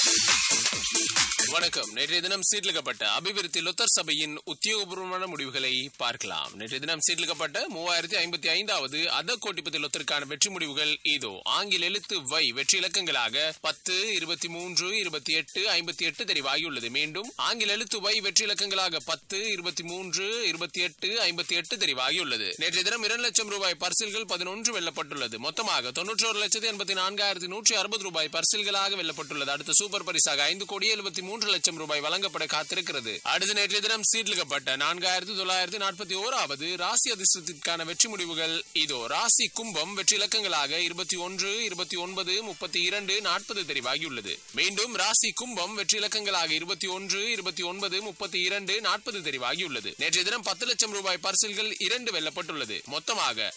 வணக்கம். நேற்றைய தினம் சீர்லிக்கப்பட்ட அபிவிருத்தி லொத்தர் சபையின் உத்தியோகபூர்வமான முடிவுகளை பார்க்கலாம். நேற்றைய தினம் சீர்லிக்கப்பட்ட 3055வது அத கோட்டிபதி லொத்தருக்கான வெற்றி முடிவுகள் இதோ. ஆங்கில எழுத்து வை வெற்றி இலக்கங்களாக 10, 23, 28, 58 தெரிவாகியுள்ளது. மீண்டும் ஆங்கில எழுத்து வை வெற்றி இலக்கங்களாக 10, 23, 28, 58 தெரிவாகியுள்ளது. நேற்றைய தினம் 2 லட்சம் ரூபாய் பரிசில்கள் 11 வெல்லப்பட்டுள்ளது. மொத்தமாக 91,84,160 ரூபாய் பரிசில்களாக வெல்லப்பட்டுள்ளது. அடுத்த சூப்பர் பரிசாக 5,73 லட்சம் ரூபாய் வழங்கப்பட காத்திருக்கிறது. அடுத்த நேற்றைய தினம் சீர்லிக்கப்பட்ட 4,941வது ராசி அதிர்ஷ்டத்திற்கான வெற்றி முடிவுகள் இதோ. ராசி கும்பம் வெற்றி இலக்கங்களாக 21, 29, 32, 40 தெரிவாகியுள்ளது. மீண்டும் ராசி கும்பம் வெற்றி இலக்கங்களாக 21, 29, 32, 40 தெரிவாகியுள்ளது. நேற்றைய தினம் 10 லட்சம் ரூபாய் பரிசில்கள் 2 வெல்லப்பட்டுள்ளது. மொத்தமாக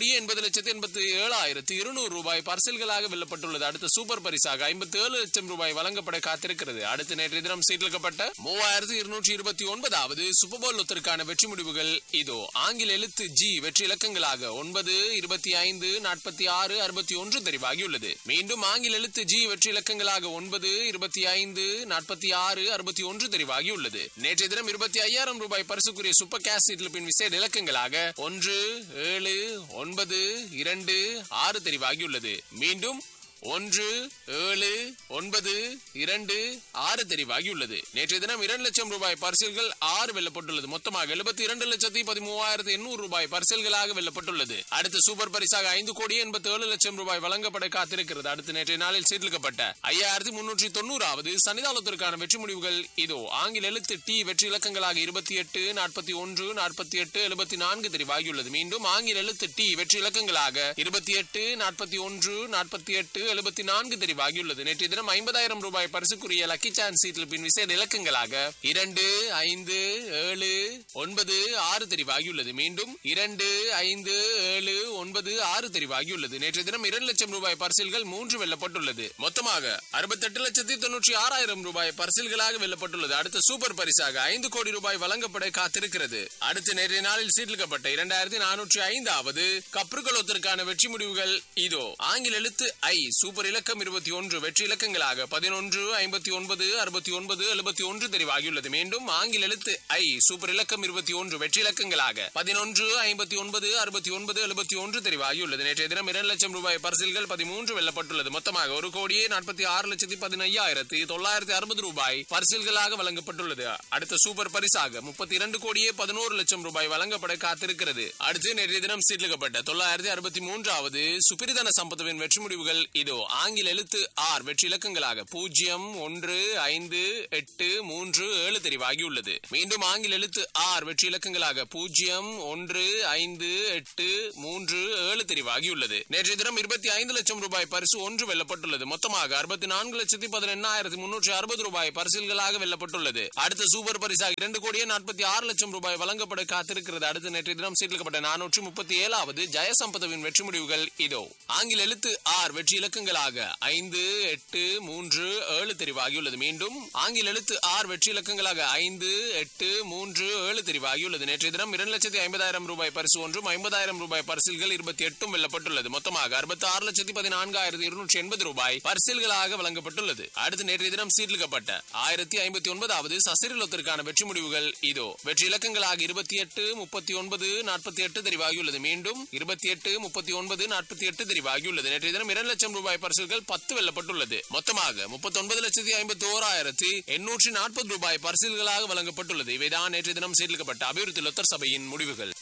1,87,200 ரூபாய் பரிசில்களாக வெல்லப்பட்டுள்ளது. அடுத்த சூப்பர் பரிசாக 57 லட்சம் ரூபாய் வழங்கப்பட காத்திருக்கிறது. அடுத்த நேற்றைய தினம் சீர்லிக்கப்பட்ட 3229வது சூப்பர் பவுல் லொத்தருக்கான வெற்றி முடிவுகள் இதோ. ஆங்கில எழுத்து ஜி வெற்றி இலக்கங்களாக 9, 25, 46, 61 தெரிவாகியுள்ளது. மீண்டும் ஆங்கில எழுத்து ஜி வெற்றி இலக்கங்களாக 9, 25, 46, 61 தெரிவாகியுள்ளது. நேற்றைய தினம் 25,000 ரூபாய் பரிசுக்குரிய சூப்பர் கேஷ் சீட்லிப்பின் விசேட இலக்கங்களாக 1, 7, 9, 2, 6 தெரிவாகியுள்ளது. மீண்டும் 1, 7, 9, 2, 6 தெரிவாகியுள்ளது. நேற்றைய தினம் 2 லட்சம் ரூபாய் பரிசில்கள் 6 வெல்லப்பட்டுள்ளது. மொத்தமாக 72,13,800 ரூபாய் பரிசில்களாக வெல்லப்பட்டுள்ளது. அடுத்த சூப்பர் பரிசாக 5,87 லட்சம் ரூபாய் வழங்கப்பட காத்திருக்கிறது. அடுத்த நேற்றைய நாளில் சீர்லிக்கப்பட்ட 5,390வது சன்னிதானத்திற்கான வெற்றி முடிவுகள் இதோ. ஆங்கில எழுத்து டி வெற்றி இலக்கங்களாக 28, 41, 48, 74 தெரிவாகியுள்ளது. மீண்டும் ஆங்கில எழுத்து டி வெற்றி இலக்கங்களாக 28, 41, 48, 74 தெரிவாகியுள்ளது. நேற்றைய தினம் 50,000 ரூபாய் பரிசுக்குரிய லக்கி சான்ஸ் சீட்லிப்பின் விசேட இலக்கங்களாக 2, 5, 7, 9, 6 தெரிவாகியுள்ளது. மீண்டும் 2, 5, 7, 9, 6 தெரிவாகியுள்ளது. நேற்றைய தினம் 2 லட்சம் ரூபாய் பரிசில்கள் 3 வெல்லப்பட்டுள்ளது. மொத்தமாக 68,96,000 ரூபாய் பரிசில்களாக வெல்லப்பட்டுள்ளது. அடுத்த சூப்பர் பரிசாக 5 கோடி ரூபாய் வழங்கப்பட காத்திருக்கிறது. அடுத்த நேற்றைய நாளில் சீர்லிக்கப்பட்ட 2,405வது கப்ருகலோத்திற்கான வெற்றி முடிவுகள் இதோ. ஆங்கில எழுத்து ஐ சூப்பர் இலக்கம் 21 வெற்றி இலக்கங்களாக 11, 59, 69, 71 தெரிவாகியுள்ளது. மீண்டும் ஆங்கில எழுத்து ஐ சூப்பர் இலக்கம் 21 வெற்றி இலக்கங்களாக 11, 59, 69, 71 தெரிவாகியுள்ளது. நேற்றைய தினம் 2 லட்சம் ரூபாய் பரிசில்கள் 13 வெல்லப்பட்டுள்ளது. மொத்தமாக 1,46,15,960 ரூபாய் பரிசில்களாக வழங்கப்பட்டுள்ளது. அடுத்த சூப்பர் பரிசாக 32,11 லட்சம் ரூபாய் வழங்கப்பட காத்திருக்கிறது. அடுத்து நேற்றைய தினம் சீர்லிக்கப்பட்ட 963வது சுப்பிரதான சம்பத்துவின் வெற்றி முடிவுகள் இதோ. ஆங்கில எழுத்து ஆர் வெற்றி இலக்கங்களாக 0, 1, 5, 8, 3, 7 தெரிவாகியுள்ளது. மீண்டும் ஆங்கில எழுத்து ஆர் வெற்றி இலக்கங்களாக 0, 1, 5, 8, 3, 7 தெரிவாகியுள்ளது. நேற்றைய தினம் 25 லட்சம் ரூபாய் பரிசு 1 வெல்லப்பட்டுள்ளது. மொத்தமாக 64,18,360 ரூபாய் பரிசில்களாக வெல்லப்பட்டுள்ளது. அடுத்த சூப்பர் பரிசாக 2,46 லட்சம் ரூபாய் வழங்கப்பட காத்திருக்கிறது. அடுத்த நேற்றைய தினம் சீர்லிக்கப்பட்ட 437வது ஜெயசம்பதவின் வெற்றி முடிவுகள் இதோ. ஆங்கில எழுத்து ஆர் வெற்றி இலக்கங்களாக 5, 8, 3, 7 தெரிவாகியுள்ளது. மீண்டும் ஆங்கில எழுத்து ஆர் வெற்றி இலக்கங்களாக 5, 8, 3, 7 தெரிவாகியுள்ளது. நேற்றைய தினம் 2,50,000 ரூபாய் பரிசு 1, 50,000 ரூபாய் பரிசில்கள் 28 வெல்லப்பட்டுள்ளது. மொத்தமாக 66,14,280 ரூபாய் பரிசில்களாக வழங்கப்பட்டுள்ளது. அடுத்து நேற்றைய தினம் சீர்லிக்கப்பட்ட 1059வது சசிரலத்திற்கான வெற்றி முடிவுகள் இதோ. வெற்றி இலக்கங்களாக 28, 39, 48 தெரிவாகியுள்ளது. மீண்டும் 28, 39, 48 தெரிவாகியுள்ளது. நேற்றைய தினம் 2 லட்சம் ரூபாய் பரிசுகள் 10 வெல்லப்பட்டுள்ளது. மொத்தமாக 39,51,840 ரூபாய் பரிசில்களாக வழங்கப்பட்டுள்ளது. இவைதான் நேற்றைய தினம் சீர்லிக்கப்பட்ட அபிவிருத்தி லொத்தர் சபையின் முடிவுகள்.